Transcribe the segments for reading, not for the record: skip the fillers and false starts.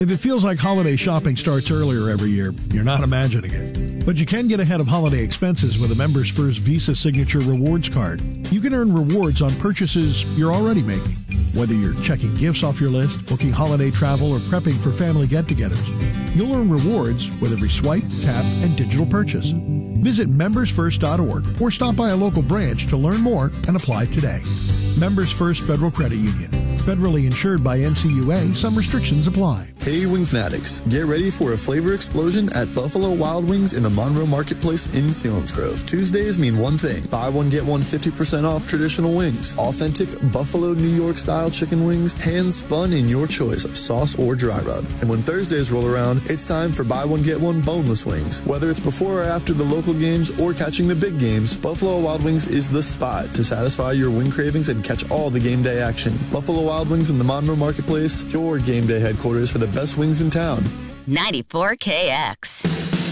If it feels like holiday shopping starts earlier every year, you're not imagining it. But you can get ahead of holiday expenses with a Members First Visa Signature Rewards Card. You can earn rewards on purchases you're already making. Whether you're checking gifts off your list, booking holiday travel, or prepping for family get-togethers, you'll earn rewards with every swipe, tap, and digital purchase. Visit membersfirst.org or stop by a local branch to learn more and apply today. Members First Federal Credit Union. Federally insured by NCUA. Some restrictions apply. Hey, Wing Fanatics. Get ready for a flavor explosion at Buffalo Wild Wings in the Monroe Marketplace in Selinsgrove. Tuesdays mean one thing. Buy one, get one 50% off traditional wings. Authentic Buffalo, New York style chicken wings, hand spun in your choice of sauce or dry rub. And when Thursdays roll around, it's time for buy one, get one boneless wings. Whether it's before or after the local games or catching the big games, Buffalo Wild Wings is the spot to satisfy your wing cravings and catch all the game day action. Buffalo Wild Wings in the Monroe Marketplace, your game day headquarters for the best wings in town. 94KX.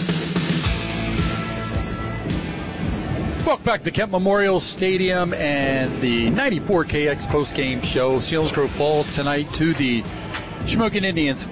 Welcome back to Kent Memorial Stadium and the 94KX postgame show. Selinsgrove falls tonight to the Shamokin Indians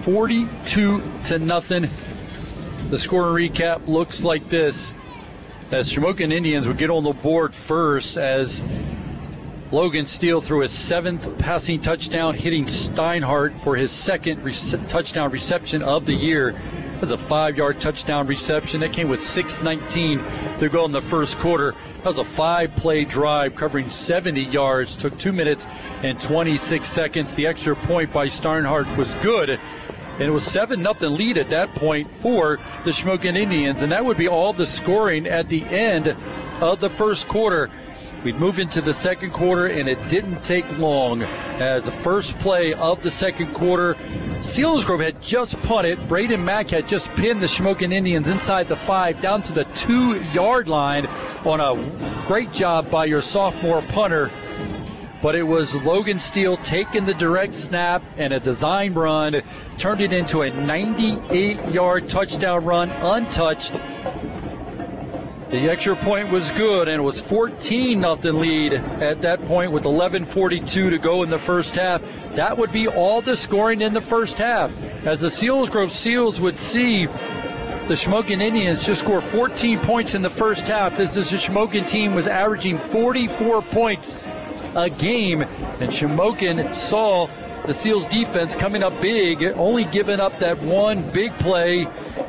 42-0. The score recap looks like this, as Shamokin Indians would get on the board first as Logan Steele threw his 7th passing touchdown, hitting Steinhardt for his 2nd touchdown reception of the year. It was a 5-yard touchdown reception. That came with 6:19 to go in the first quarter. That was a 5-play drive covering 70 yards. Took 2 minutes and 26 seconds. The extra point by Steinhardt was good. And it was 7-0 lead at that point for the Shamokin Indians. And that would be all the scoring at the end of the first quarter. We'd move into the second quarter, and it didn't take long. As the first play of the second quarter, Selinsgrove had just punted. Braden Mack had just pinned the Shamokin Indians inside the 5 down to the 2-yard line on a great job by your sophomore punter. But it was Logan Steele taking the direct snap and a design run, turned it into a 98-yard touchdown run, untouched. The extra point was good, and it was 14-0 lead at that point with 11:42 to go in the first half. That would be all the scoring in the first half, as the Selinsgrove Seals would see the Shamokin Indians just score 14 points in the first half. This is the Shamokin team was averaging 44 points a game, and Shamokin saw the Seals defense coming up big, only giving up that one big play,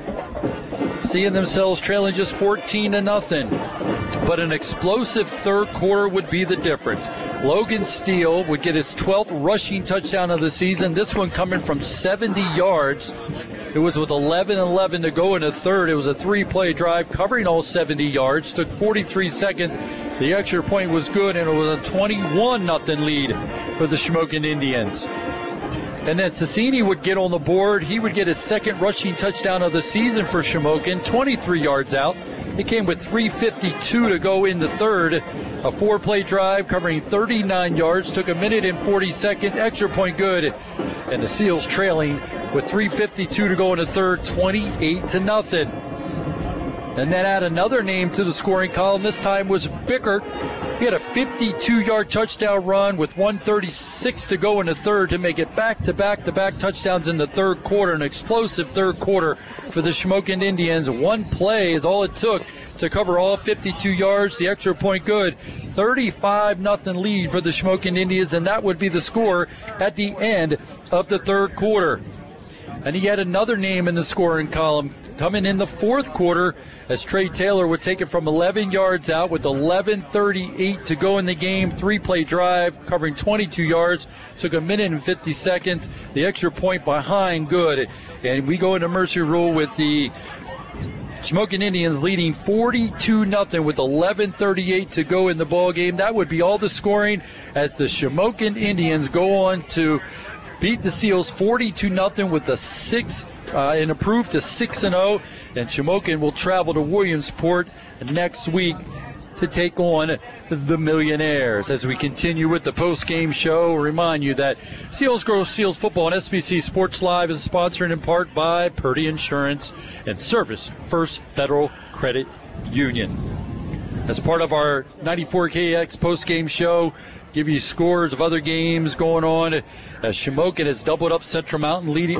seeing themselves trailing just 14-0. But an explosive third quarter would be the difference. Logan Steele would get his 12th rushing touchdown of the season, this one coming from 70 yards. It was with 11:11 to go in the third. It was a 3-play drive covering all 70 yards. Took 43 seconds. The extra point was good, and it was a 21-0 lead for the Shamokin Indians. And then Cicini would get on the board. He would get his 2nd rushing touchdown of the season for Shamokin, 23 yards out. It came with 3:52 to go in the third. A 4-play drive covering 39 yards. Took a minute and 40 seconds. Extra point good. And the Seals trailing with 3:52 to go in the third, 28-0. And then add another name to the scoring column. This time was Bickert. He had a 52-yard touchdown run with 1:36 to go in the third to make it back-to-back touchdowns in the third quarter. An explosive third quarter for the Shamokin Indians. One play is all it took to cover all 52 yards. The extra point good. 35-0 lead for the Shamokin Indians, and that would be the score at the end of the third quarter. And he had another name in the scoring column coming in the fourth quarter, as Trey Taylor would take it from 11 yards out with 11:38 to go in the game. 3-play drive covering 22 yards. Took a minute and 50 seconds. The extra point behind good. And we go into Mercy Rule with the Shamokin Indians leading 42-0 with 11:38 to go in the ball game. That would be all the scoring as the Shamokin Indians go on to beat the Seals 42-0 with the and improve to 6-0. And Shamokin will travel to Williamsport next week to take on the Millionaires. As we continue with the post-game show, remind you that Selinsgrove Seals Football and SBC Sports Live is sponsored in part by Purdy Insurance and Service First Federal Credit Union. As part of our 94KX post-game show, give you scores of other games going on as Shamokin has doubled up Central Mountain, leading